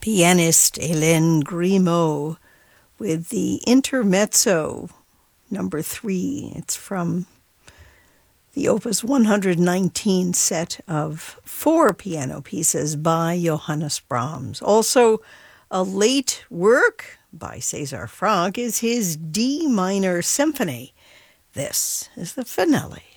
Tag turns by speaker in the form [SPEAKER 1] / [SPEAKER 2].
[SPEAKER 1] pianist Hélène Grimaud with the Intermezzo number 3. It's from the Opus 119 set of 4 piano pieces by Johannes Brahms. Also, a late work by César Franck is his D minor symphony. This is the finale.